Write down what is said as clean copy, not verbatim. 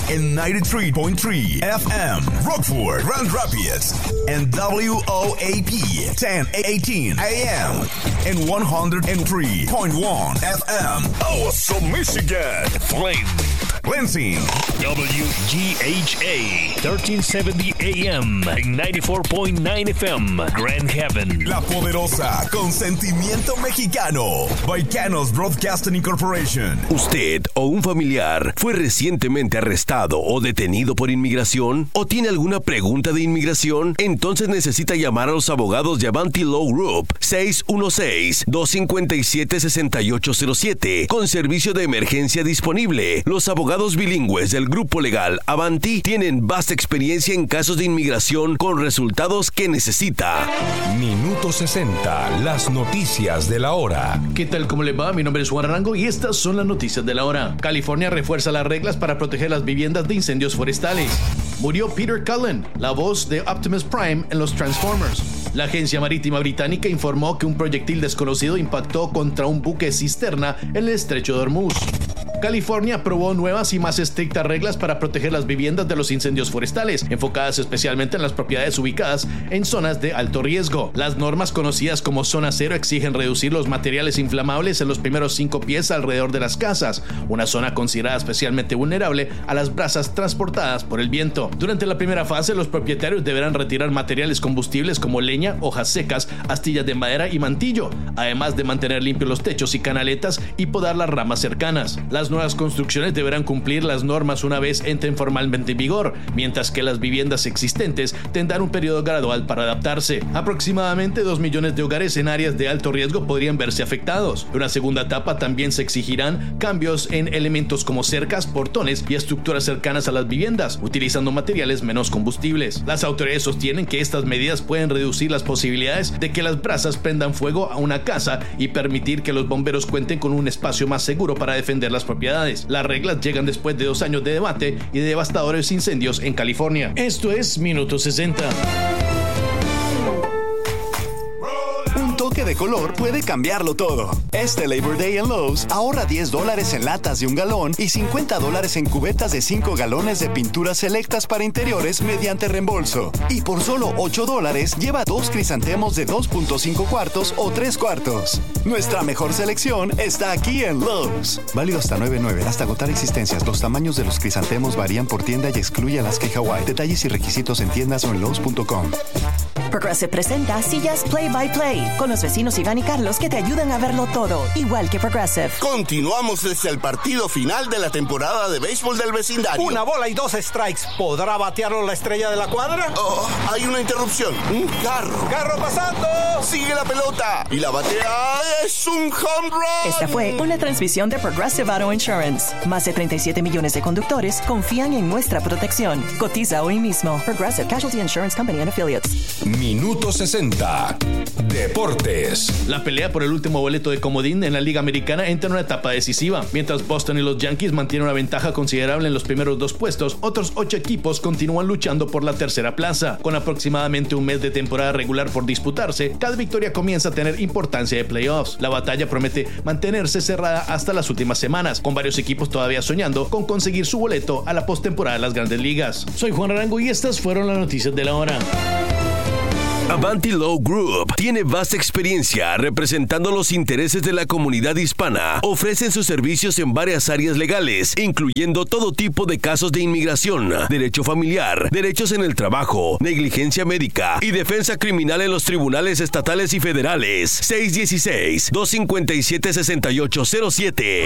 en 93.3 FM, Rockford, Grand Rapids, and WOAP 1018 AM, and 103.1 FM, Awesome Michigan, Flint, Lansing, WGHA 1370 AM, and 94.9 FM, Grand Haven, La Poderosa, con sentimiento mexicano, Baicanos Broadcasting Incorporation. ¿Usted o un familiar fue recientemente arrestado o detenido por inmigración? ¿O tiene alguna pregunta de inmigración? Entonces necesita llamar a los abogados de Avanti Law Group 616-257-6807 con servicio de emergencia disponible. Los abogados bilingües del grupo legal Avanti tienen vasta experiencia en casos de inmigración con resultados que necesita. Minuto 60, las noticias de la hora. ¿Qué tal? ¿Cómo le va? Mi nombre es Juan Arango y estas son las noticias de la hora. California refuerza las reglas para proteger las viviendas de incendios forestales. Murió Peter Cullen, la voz de Optimus Prime en los Transformers. La agencia marítima británica informó que un proyectil desconocido impactó contra un buque cisterna en el estrecho de Hormuz. California aprobó nuevas y más estrictas reglas para proteger las viviendas de los incendios forestales, enfocadas especialmente en las propiedades ubicadas en zonas de alto riesgo. Las normas conocidas como Zona Cero exigen reducir los materiales inflamables en los primeros 5 pies alrededor de las casas, una zona considerada especialmente vulnerable a las brasas transportadas por el viento. Durante la primera fase, los propietarios deberán retirar materiales combustibles como leña, hojas secas, astillas de madera y mantillo, además de mantener limpios los techos y canaletas y podar las ramas cercanas. Las nuevas construcciones deberán cumplir las normas una vez entren formalmente en vigor, mientras que las viviendas existentes tendrán un periodo gradual para adaptarse. Aproximadamente 2 millones de hogares en áreas de alto riesgo podrían verse afectados. En una segunda etapa también se exigirán cambios en elementos como cercas, portones y estructuras cercanas a las viviendas, utilizando materiales menos combustibles. Las autoridades sostienen que estas medidas pueden reducir las posibilidades de que las brasas prendan fuego a una casa y permitir que los bomberos cuenten con un espacio más seguro para defender las propiedades. Las reglas llegan después de 2 años de debate y de devastadores incendios en California. Esto es Minuto 60. Un toque de color puede cambiarlo todo. Este Labor Day en Lowe's ahorra $10 en latas de 1 galón y $50 en cubetas de 5 galones de pinturas selectas para interiores mediante reembolso. Y por solo $8 lleva 2 crisantemos de 2.5 cuartos o 3 cuartos. Nuestra mejor selección está aquí en Lowe's. Válido hasta 9/9, hasta agotar existencias. Los tamaños de los crisantemos varían por tienda y excluye Alaska y Hawaii. Detalles y requisitos en tiendas o en Lowe's.com. Progressive presenta Sillas Play by Play con los vecinos Iván y Carlos que te ayudan a verlo todo, igual que Progressive. Continuamos desde el partido final de la temporada de béisbol del vecindario. 1 bola y 2 strikes. ¿Podrá batearlo la estrella de la cuadra? Oh, hay una interrupción. Un carro. ¡Carro pasando! Sigue la pelota y la batea es un home run. Esta fue una transmisión de Progressive Auto Insurance. Más de 37 millones de conductores confían en nuestra protección. Cotiza hoy mismo. Progressive Casualty Insurance Company and Affiliates. Minuto 60. Deportes. La pelea por el último boleto de comodín en la Liga Americana entra en una etapa decisiva. Mientras Boston y los Yankees mantienen una ventaja considerable en los primeros 2 puestos, otros 8 equipos continúan luchando por la tercera plaza. Con aproximadamente un mes de temporada regular por disputarse, cada victoria comienza a tener importancia de playoffs. La batalla promete mantenerse cerrada hasta las últimas semanas, con varios equipos todavía soñando con conseguir su boleto a la postemporada de las Grandes Ligas. Soy Juan Arango y estas fueron las noticias de la hora. Avanti Law Group tiene vasta experiencia representando los intereses de la comunidad hispana. Ofrecen sus servicios en varias áreas legales, incluyendo todo tipo de casos de inmigración, derecho familiar, derechos en el trabajo, negligencia médica y defensa criminal en los tribunales estatales y federales. 616-257-6807